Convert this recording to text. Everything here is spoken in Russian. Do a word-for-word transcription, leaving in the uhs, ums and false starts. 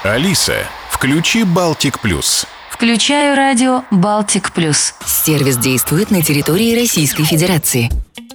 Алиса, включи Балтик Плюс. Включаю радио Балтик Плюс. Сервис действует на территории Российской Федерации.